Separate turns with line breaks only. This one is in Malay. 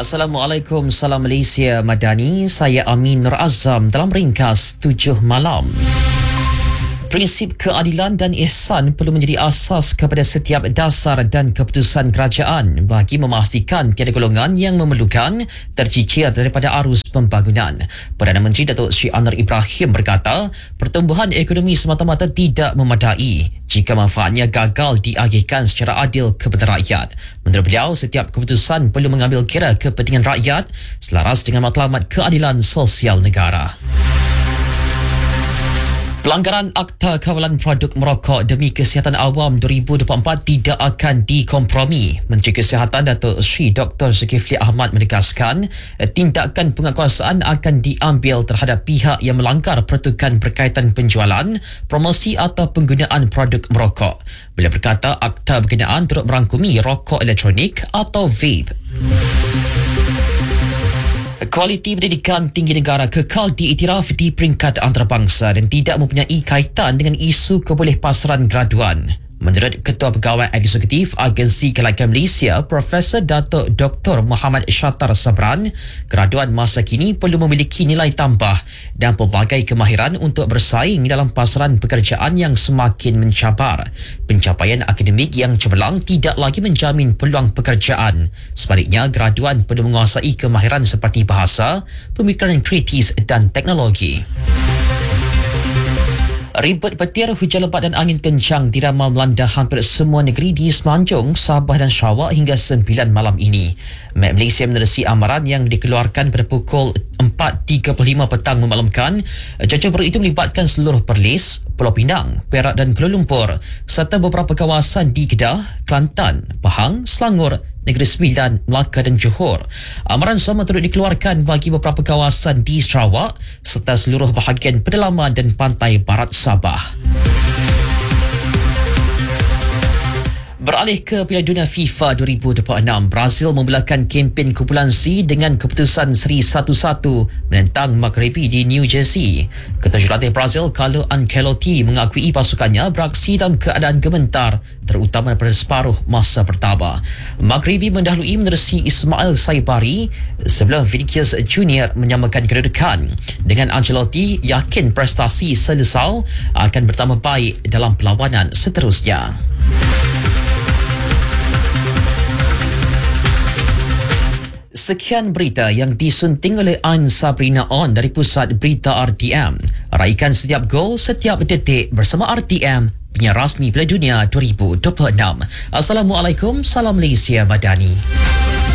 Assalamualaikum, salam Malaysia Madani. Saya Amin Nur Azam dalam ringkas 7 malam. Prinsip keadilan dan ihsan perlu menjadi asas kepada setiap dasar dan keputusan kerajaan bagi memastikan tiada golongan yang memerlukan tercicir daripada arus pembangunan. Perdana Menteri Datuk Seri Anwar Ibrahim berkata, pertumbuhan ekonomi semata-mata tidak memadai jika manfaatnya gagal diagihkan secara adil kepada rakyat. Menurut beliau, setiap keputusan perlu mengambil kira kepentingan rakyat selaras dengan matlamat keadilan sosial negara. Pelanggaran Akta Kawalan Produk Merokok demi Kesihatan Awam 2024 tidak akan dikompromi. Menteri Kesihatan Datuk Seri Dr. Zulkifli Ahmad menegaskan tindakan penguatkuasaan akan diambil terhadap pihak yang melanggar peraturan berkaitan penjualan, promosi atau penggunaan produk merokok. Beliau berkata akta berkenaan turut merangkumi rokok elektronik atau vape. Kualiti pendidikan tinggi negara kekal diiktiraf di peringkat antarabangsa dan tidak mempunyai kaitan dengan isu kebolehpasaran graduan. Menurut Ketua Pegawai Eksekutif Agensi Kelahiran Malaysia, Profesor Datuk Dr. Muhammad Shatar Sabran, graduan masa kini perlu memiliki nilai tambah dan pelbagai kemahiran untuk bersaing dalam pasaran pekerjaan yang semakin mencabar. Pencapaian akademik yang cemerlang tidak lagi menjamin peluang pekerjaan. Sebaliknya, graduan perlu menguasai kemahiran seperti bahasa, pemikiran kritis dan teknologi. Ribut petir, hujan lebat dan angin kencang diramal melanda hampir semua negeri di Semenanjung, Sabah dan Sarawak hingga 9 malam ini. Met Malaysia menerusi amaran yang dikeluarkan pada pukul 4.35 petang memaklumkan cuaca buruk itu melibatkan seluruh Perlis, Pulau Pinang, Perak dan Kuala Lumpur serta beberapa kawasan di Kedah, Kelantan, Pahang, Selangor, Negeri Sembilan, Melaka dan Johor. Amaran sama turut dikeluarkan bagi beberapa kawasan di Sarawak serta seluruh bahagian pedalaman dan pantai barat Sabah. Beralih ke Piala Dunia FIFA 2026, Brazil memulakan kempen kumpulan C dengan keputusan seri 1-1 menentang Maghribi di New Jersey. Ketua Jurulatih Brazil, Carlo Ancelotti, mengakui pasukannya beraksi dalam keadaan gemetar, terutama pada separuh masa pertama. Maghribi mendahului menerusi Ismail Saibari sebelum Vinicius Junior menyamakan kedudukan. Dengan Ancelotti yakin prestasi Seleção akan bertambah baik dalam perlawanan seterusnya. Sekian berita yang disunting oleh Ain Sabrina On dari Pusat Berita RTM. Raikan setiap gol, setiap detik bersama RTM, penyiar rasmi Piala Dunia 2026. Assalamualaikum, salam Malaysia Madani.